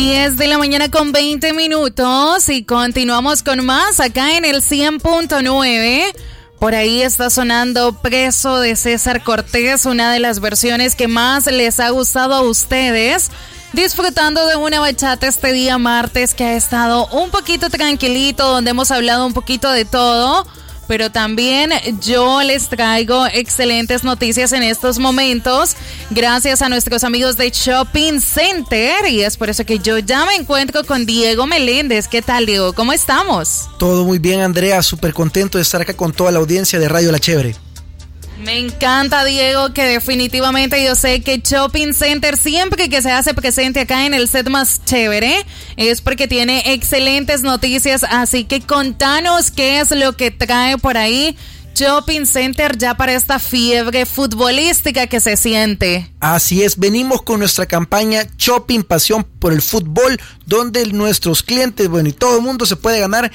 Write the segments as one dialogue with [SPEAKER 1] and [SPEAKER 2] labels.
[SPEAKER 1] 10 de la mañana con 20 minutos y continuamos con más acá en el 100.9. Por ahí está sonando Preso de César Cortés, una de las versiones que más les ha gustado a ustedes. Disfrutando de una bachata este día martes que ha estado un poquito tranquilito, donde hemos hablado un poquito de todo. Pero también yo les traigo excelentes noticias en estos momentos, gracias a nuestros amigos de Shopping Center, y es por eso que yo ya me encuentro con Diego Meléndez. ¿Qué tal, Diego? ¿Cómo estamos?
[SPEAKER 2] Todo muy bien, Andrea, súper contento de estar acá con toda la audiencia de Radio La Chévere.
[SPEAKER 1] Me encanta, Diego, que definitivamente yo sé que Shopping Center siempre que se hace presente acá en el set más chévere es porque tiene excelentes noticias, así que contanos qué es lo que trae por ahí Shopping Center ya para esta fiebre futbolística que se siente.
[SPEAKER 2] Así es, venimos con nuestra campaña Shopping Pasión por el Fútbol, donde nuestros clientes, bueno, y todo el mundo se puede ganar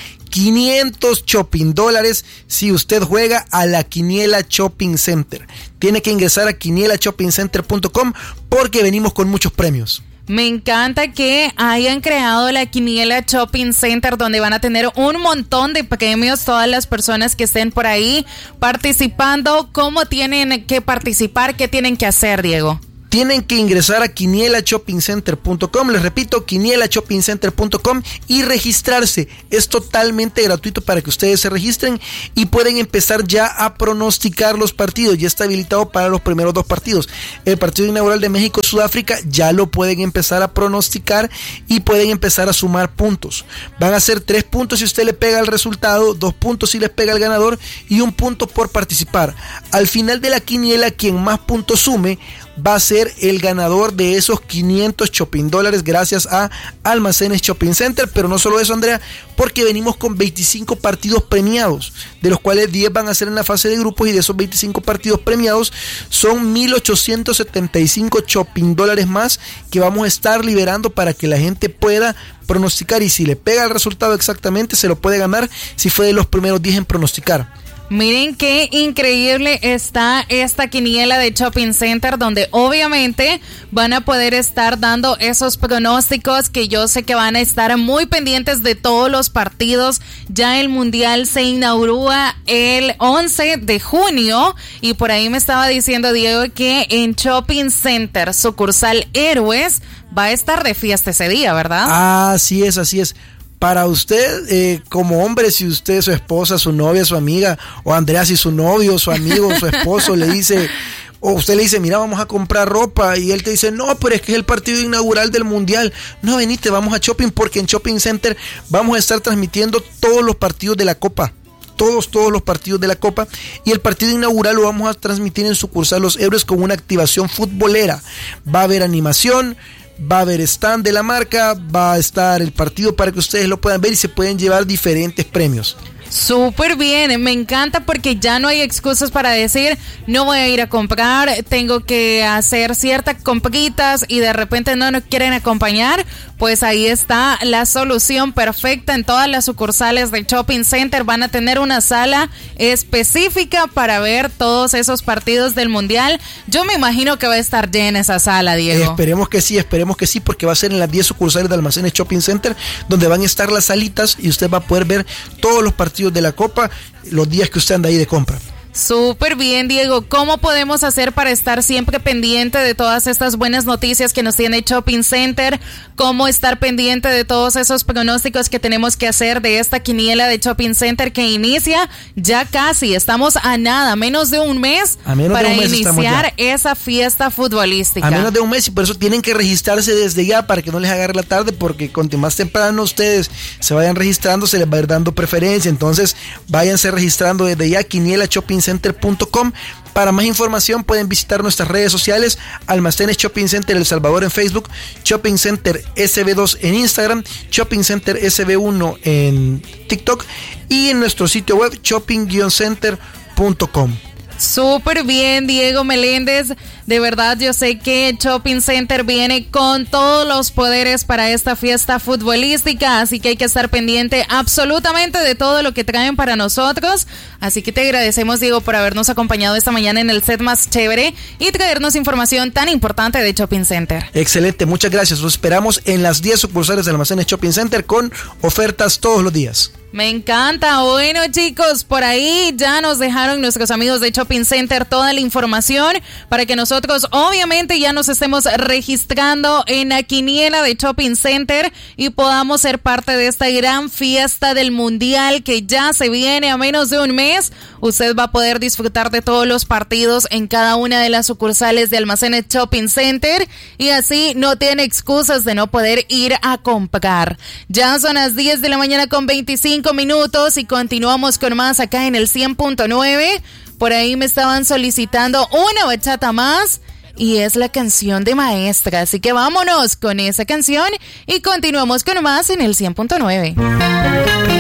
[SPEAKER 2] 500 shopping dólares si usted juega a la Quiniela Shopping Center. Tiene que ingresar a quinielashoppincenter.com porque venimos con muchos premios.
[SPEAKER 1] Me encanta que hayan creado la Quiniela Shopping Center, donde van a tener un montón de premios todas las personas que estén por ahí participando. ¿Cómo tienen que participar? ¿Qué tienen que hacer, Diego?
[SPEAKER 2] Tienen que ingresar a quinielashoppincenter.com, les repito, quinielashoppincenter.com, y registrarse. Es totalmente gratuito para que ustedes se registren y pueden empezar ya a pronosticar los partidos. Ya está habilitado para los primeros 2 partidos. El partido inaugural de México-Sudáfrica ya lo pueden empezar a pronosticar y pueden empezar a sumar puntos. Van a ser 3 puntos si usted le pega el resultado, 2 puntos si les pega el ganador y 1 punto por participar. Al final de la quiniela, quien más puntos sume va a ser el ganador de esos 500 shopping dólares gracias a Almacenes Shopping Center. Pero no solo eso, Andrea, porque venimos con 25 partidos premiados, de los cuales 10 van a ser en la fase de grupos, y de esos 25 partidos premiados son 1,875 shopping dólares más que vamos a estar liberando para que la gente pueda pronosticar, y si le pega el resultado exactamente se lo puede ganar si fue de los primeros 10 en pronosticar.
[SPEAKER 1] Miren qué increíble está esta quiniela de Shopping Center, donde obviamente van a poder estar dando esos pronósticos, que yo sé que van a estar muy pendientes de todos los partidos. Ya el Mundial se inaugura el 11 de junio y por ahí me estaba diciendo Diego que en Shopping Center, sucursal Héroes, va a estar de fiesta ese día, ¿verdad?
[SPEAKER 2] Así es, así es. Para usted, como hombre, si usted, su esposa, su novia, su amiga, o Andrea, si su novio, su amigo, su esposo le dice, o usted le dice, mira, vamos a comprar ropa, y él te dice, no, pero es que es el partido inaugural del Mundial. No, venite, vamos a Shopping, porque en Shopping Center vamos a estar transmitiendo todos los partidos de la Copa. Todos los partidos de la Copa, y el partido inaugural lo vamos a transmitir en sucursal Los Héroes con una activación futbolera. Va a haber animación, va a haber stand de la marca, va a estar el partido para que ustedes lo puedan ver y se pueden llevar diferentes premios.
[SPEAKER 1] Súper bien, me encanta porque ya no hay excusas para decir no voy a ir a comprar, tengo que hacer ciertas compritas y de repente no nos quieren acompañar. Pues ahí está la solución perfecta. En todas las sucursales de Shopping Center van a tener una sala específica para ver todos esos partidos del Mundial. Yo me imagino que va a estar llena esa sala, Diego.
[SPEAKER 2] Esperemos que sí, porque va a ser en las 10 sucursales de Almacenes Shopping Center, donde van a estar las salitas y usted va a poder ver todos los partidos de la Copa los días que usted anda ahí de compra.
[SPEAKER 1] Súper bien, Diego. ¿Cómo podemos hacer para estar siempre pendiente de todas estas buenas noticias que nos tiene Shopping Center? ¿Cómo estar pendiente de todos esos pronósticos que tenemos que hacer de esta quiniela de Shopping Center que inicia ya casi? Estamos a nada, menos de un mes para iniciar esa fiesta futbolística.
[SPEAKER 2] A menos de un mes, y por eso tienen que registrarse desde ya para que no les agarre la tarde, porque cuanto más temprano ustedes se vayan registrando, se les va a ir dando preferencia. Entonces, váyanse registrando desde ya, quinielashoppincenter.com. Para más información pueden visitar nuestras redes sociales: Almacenes Shopping Center El Salvador en Facebook, Shopping Center SB2 en Instagram, Shopping Center SB1 en TikTok y en nuestro sitio web shopping-center.com.
[SPEAKER 1] Súper bien, Diego Meléndez. De verdad, yo sé que Shopping Center viene con todos los poderes para esta fiesta futbolística, así que hay que estar pendiente absolutamente de todo lo que traen para nosotros. Así que te agradecemos, Diego, por habernos acompañado esta mañana en el set más chévere y traernos información tan importante de Shopping Center.
[SPEAKER 2] Excelente, muchas gracias. Los esperamos en las 10 sucursales del almacén Shopping Center con ofertas todos los días.
[SPEAKER 1] Me encanta. Bueno, chicos, por ahí ya nos dejaron nuestros amigos de Shopping Center toda la información para que nosotros obviamente ya nos estemos registrando en la quiniela de Shopping Center y podamos ser parte de esta gran fiesta del Mundial que ya se viene a menos de un mes. Usted va a poder disfrutar de todos los partidos en cada una de las sucursales de Almacenes Shopping Center y así no tiene excusas de no poder ir a comprar. Ya son las 10 de la mañana con 25 minutos y continuamos con más acá en el 100.9. Por ahí me estaban solicitando una bachata más y es la canción de Maestra, así que vámonos con esa canción y continuamos con más en el 100.9.